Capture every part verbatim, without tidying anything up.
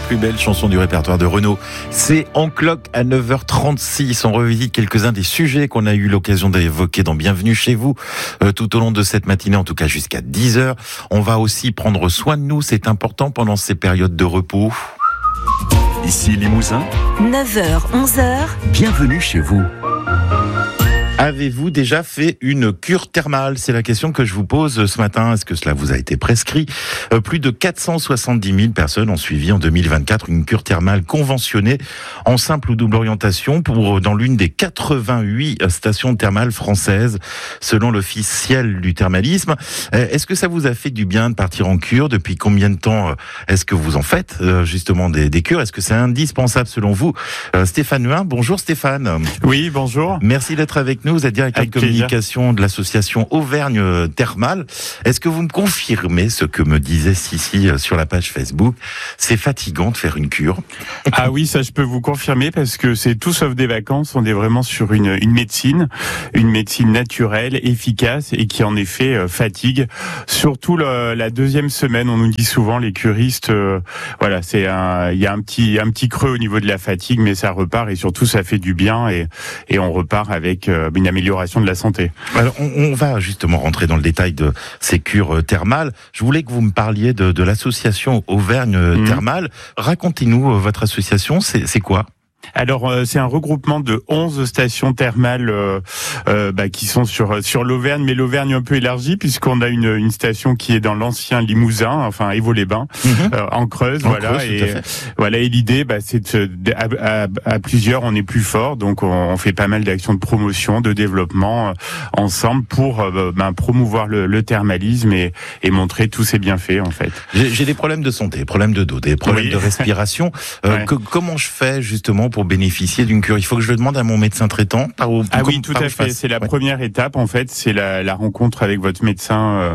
plus belles chansons du répertoire de Renaud. C'est En Cloque à neuf heures trente-six. On revisite quelques-uns des sujets qu'on a eu l'occasion d'évoquer dans Bienvenue chez vous euh, tout au long de cette matinée, en tout cas jusqu'à dix heures. On va aussi prendre soin de nous, c'est important pendant ces périodes de repos. Ici Limousin, neuf heures, onze heures. Bienvenue chez vous. Avez-vous déjà fait une cure thermale ? C'est la question que je vous pose ce matin. Est-ce que cela vous a été prescrit ? euh, Plus de quatre cent soixante-dix mille personnes ont suivi en deux mille vingt-quatre une cure thermale conventionnée en simple ou double orientation pour dans l'une des quatre-vingt-huit stations thermales françaises, selon l'officiel du thermalisme. Euh, est-ce que ça vous a fait du bien de partir en cure ? Depuis combien de temps est-ce que vous en faites euh, justement des, des cures ? Est-ce que c'est indispensable selon vous ? euh, Stéphane Huin, bonjour Stéphane. Oui, bonjour. Merci d'être avec nous. Vous êtes directeur de communication de l'association Auvergne Thermale. Est-ce que vous me confirmez ce que me disait Sissi sur la page Facebook ? C'est fatigant de faire une cure. Ah oui, ça je peux vous confirmer parce que c'est tout sauf des vacances. On est vraiment sur une, une médecine, une médecine naturelle, efficace et qui en effet euh, fatigue. Surtout le, la deuxième semaine, on nous dit souvent les curistes, euh, voilà, c'est un, il y a un petit, un petit creux au niveau de la fatigue, mais ça repart et surtout ça fait du bien et, et on repart avec euh, une amélioration de la santé. Alors, on, on va justement rentrer dans le détail de ces cures thermales. Je voulais que vous me parliez de, de l'association Auvergne mmh. Thermale. Racontez-nous euh, votre association, c'est, c'est quoi ? Alors euh, c'est un regroupement de onze stations thermales euh, euh, bah, qui sont sur sur l'Auvergne, mais l'Auvergne un peu élargie puisqu'on a une une station qui est dans l'ancien Limousin, enfin Évaux-les-Bains, mmh. euh, en Creuse, en voilà. Creuse, et voilà, et l'idée, bah, c'est de, de, à, à, à plusieurs, on est plus fort, donc on, on fait pas mal d'actions de promotion, de développement euh, ensemble pour euh, bah, promouvoir le, le thermalisme et, et montrer tous ses bienfaits en fait. J'ai, j'ai des problèmes de santé, problèmes de dos, des problèmes oui. de respiration. Euh, ouais. que, comment je fais justement pour bénéficier d'une cure ? Il faut que je le demande à mon médecin traitant. Par où, ah oui, tout à fait. C'est la ouais. première étape en fait, c'est la, la rencontre avec votre médecin euh,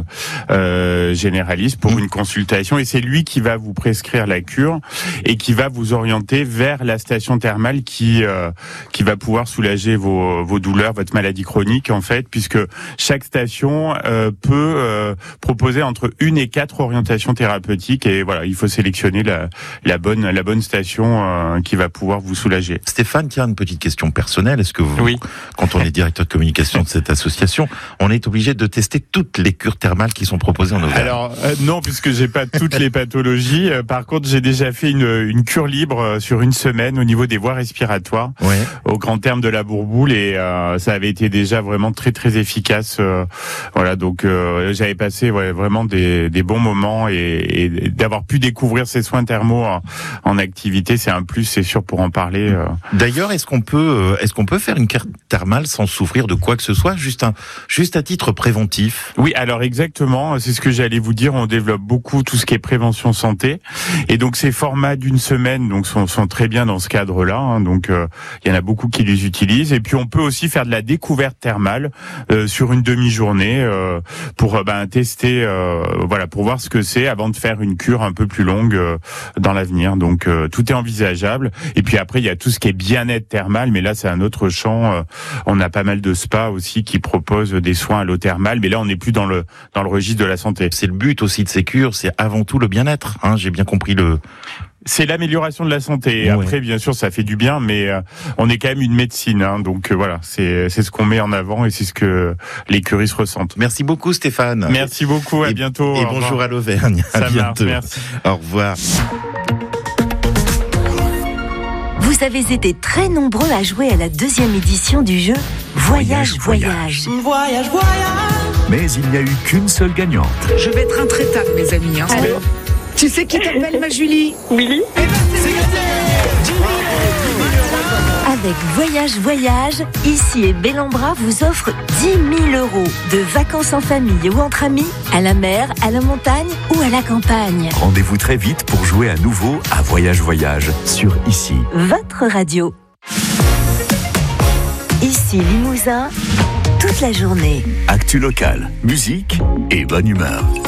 euh, généraliste pour mmh. une consultation et c'est lui qui va vous prescrire la cure et qui va vous orienter vers la station thermale qui euh, qui va pouvoir soulager vos vos douleurs, votre maladie chronique en fait, puisque chaque station euh, peut euh, proposer entre une et quatre orientations thérapeutiques et voilà, il faut sélectionner la la bonne la bonne station euh, qui va pouvoir vous soulager. Stéphane, tiens, une petite question personnelle. Est-ce que vous, oui. quand on est directeur de communication de cette association, on est obligé de tester toutes les cures thermales qui sont proposées en Auvergne ? Alors euh, non, puisque j'ai pas toutes les pathologies. Euh, par contre, j'ai déjà fait une, une cure libre euh, sur une semaine au niveau des voies respiratoires, ouais. au grand terme de la Bourboule, et euh, ça avait été déjà vraiment très très efficace. Euh, voilà, donc euh, j'avais passé ouais, vraiment des, des bons moments et, et d'avoir pu découvrir ces soins thermaux en, en activité, c'est un plus, c'est sûr, pour en parler. Euh. D'ailleurs, est-ce qu'on peut, est-ce qu'on peut faire une cure thermale sans souffrir de quoi que ce soit, juste un, juste à titre préventif ? Oui, alors exactement, c'est ce que j'allais vous dire. On développe beaucoup tout ce qui est prévention santé, et donc ces formats d'une semaine, donc sont, sont très bien dans ce cadre-là. Hein, donc il euh, y en a beaucoup qui les utilisent. Et puis on peut aussi faire de la découverte thermale euh, sur une demi-journée euh, pour euh, ben, tester, euh, voilà, pour voir ce que c'est avant de faire une cure un peu plus longue euh, dans l'avenir. Donc euh, tout est envisageable. Et puis après, il y a tout ce qui est bien-être thermal, mais là c'est un autre champ. Euh, on a pas mal de spas aussi qui proposent des soins à l'eau thermale, mais là on n'est plus dans le dans le registre de la santé. C'est le but aussi de ces cures, c'est avant tout le bien-être. Hein, j'ai bien compris le. C'est l'amélioration de la santé. Et ouais. Après, bien sûr, ça fait du bien, mais euh, on est quand même une médecine, hein, donc euh, voilà, c'est c'est ce qu'on met en avant et c'est ce que les curistes ressentent. Merci beaucoup, Stéphane. Merci beaucoup. À et, bientôt. Et bonjour à l'Auvergne. Ça à bientôt. Marche, merci. Au revoir. Vous avez été très nombreux à jouer à la deuxième édition du jeu Voyage, Voyage. Voyage, voyage. voyage. Mais il n'y a eu qu'une seule gagnante. Je vais être intraitable, mes amis. Hein. Allô ? Tu sais qui t'appelle, ma Julie ? Oui. Eh ben, c'est gagné ! Avec Voyage Voyage, ici et Bellambra vous offre dix mille euros de vacances en famille ou entre amis, à la mer, à la montagne ou à la campagne. Rendez-vous très vite pour jouer à nouveau à Voyage Voyage sur Ici. Votre radio. Ici Limousin, toute la journée. Actu local, musique et bonne humeur.